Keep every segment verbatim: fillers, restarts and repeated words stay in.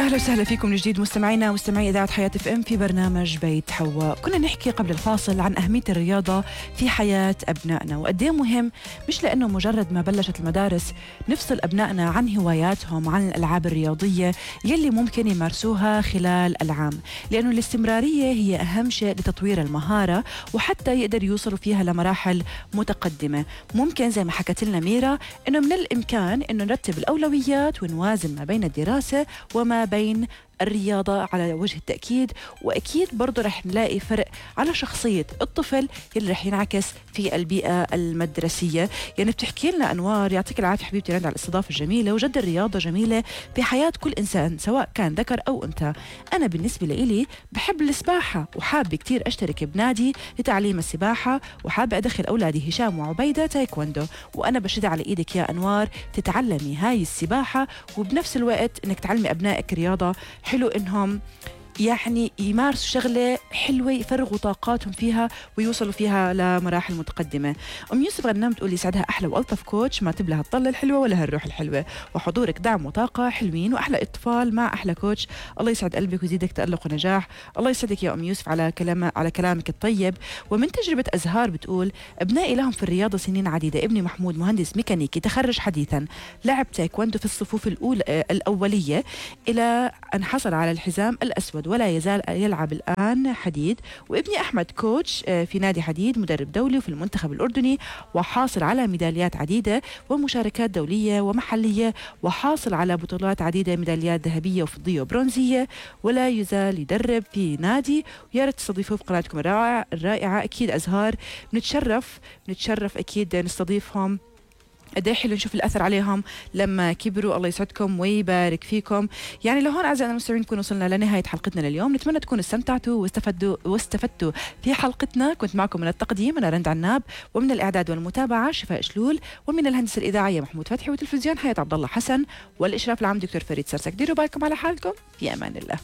أهلا وسهلا فيكم من جديد مستمعينا مستمعي إذاعة حياة اف ام في برنامج بيت حواء. كنا نحكي قبل الفاصل عن أهمية الرياضة في حياة أبنائنا وقد ايه مهم، مش لأنه مجرد ما بلشت المدارس نفصل أبنائنا عن هواياتهم عن الألعاب الرياضية يلي ممكن يمارسوها خلال العام، لأنه الاستمرارية هي أهم شيء لتطوير المهارة وحتى يقدر يوصلوا فيها لمراحل متقدمة. ممكن زي ما حكت لنا ميرا إنه من الإمكان إنه نرتب الأولويات ونوازن ما بين الدراسة وما بين الرياضة على وجه التأكيد، وأكيد برضو رح نلاقي فرق على شخصية الطفل اللي رح ينعكس في البيئة المدرسية. يعني بتحكي لنا أنوار، يعطيك العافية حبيبتي رند على الاستضافة الجميلة، وجد الرياضة جميلة في حياة كل إنسان سواء كان ذكر أو أنثى. أنا بالنسبة لي بحب السباحة وحابة كتير أشترك بنادي لتعليم السباحة، وحابة أدخل أولادي هشام وعبيدة تايكوندو، وأنا بشد على إيدك يا أنوار تتعلمي هاي السباحة وبنفس الوقت إنك تعلمي أبنائك رياضة. حلو إنهم يعني يمارسوا شغلة حلوة يفرغوا طاقاتهم فيها ويوصلوا فيها لمراحل متقدمة. أم يوسف غنام تقول لي سعدها أحلى وألطف كوتش، ما تبلها الطلة الحلوة ولا هالروح الحلوة، وحضورك دعم وطاقة حلوين وأحلى اطفال مع أحلى كوتش. الله يسعد قلبك ويزيدك تألق ونجاح. الله يسعدك يا أم يوسف على كلام على كلامك الطيب. ومن تجربة أزهار بتقول أبنائي لهم في الرياضة سنين عديدة، ابني محمود مهندس ميكانيكي تخرج حديثا، لعب تايكوندو في الصفوف الأولى الأولية إلى أن حصل على الحزام الأسود ولا يزال يلعب الآن حديد. وابني أحمد كوتش في نادي حديد، مدرب دولي وفي المنتخب الأردني، وحاصل على ميداليات عديدة ومشاركات دولية ومحلية، وحاصل على بطولات عديدة، ميداليات ذهبية وفضية وبرونزية، ولا يزال يدرب في نادي. ويا ريت تستضيفوه في قناتكم الرائعة الرائعة. أكيد أزهار نتشرف نتشرف أكيد نستضيفهم. قد ايه حلو نشوف الاثر عليهم لما كبروا. الله يسعدكم ويبارك فيكم. يعني لهون اعزائنا المستمعين نكون وصلنا لنهايه حلقتنا لليوم، نتمنى تكونوا استمتعتوا واستفدوا واستفدتوا في حلقتنا. كنت معكم من التقديم انا رند عناب، ومن الاعداد والمتابعه شفاء شلول، ومن الهندسه الاذاعيه محمود فتحي، وتلفزيون حياه عبد الله حسن، والاشراف العام دكتور فريد سرسك. ديروا بالكم على حالكم، في امان الله.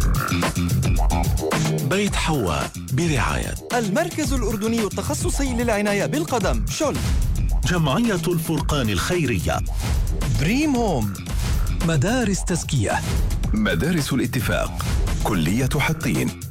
بيت حواء برعايه المركز الاردني التخصصي للعنايه بالقدم شل، جمعية الفرقان الخيرية، دريم هوم، مدارس تزكية، مدارس الاتفاق، كلية حطين.